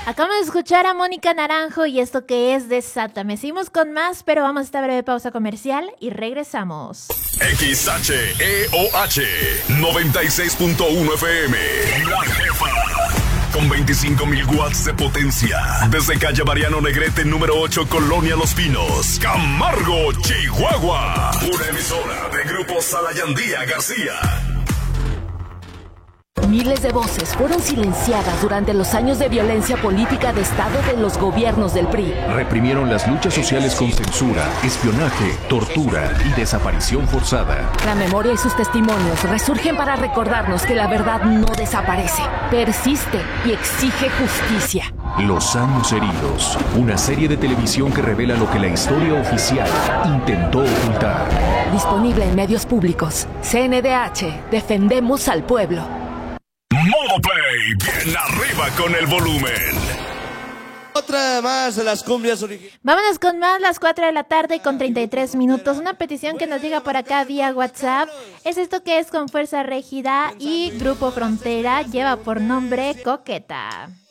Acabamos de escuchar a Mónica Naranjo y esto que es Desátame. Seguimos con más, pero vamos a esta breve pausa comercial y regresamos. XHEOH 96.1 FM. La Jefa. Con 25.000 watts de potencia. Desde calle Mariano Negrete, número 8, Colonia Los Pinos, Camargo, Chihuahua. Una emisora de Grupo Salayandía García. Miles de voces fueron silenciadas durante los años de violencia política de Estado de los gobiernos del PRI. Reprimieron las luchas sociales con censura, espionaje, tortura y desaparición forzada. La memoria y sus testimonios resurgen para recordarnos que la verdad no desaparece, persiste y exige justicia. Los años heridos, una serie de televisión que revela lo que la historia oficial intentó ocultar. Disponible en medios públicos. CNDH, defendemos al pueblo. Modo Play, bien arriba con el volumen. Otra más de las cumbias originales. Vámonos con más, las 4 de la tarde con 33 minutos. Una petición que nos llega por acá vía WhatsApp. Es esto que es con Fuerza Régida y Grupo Frontera. Lleva por nombre Coqueta.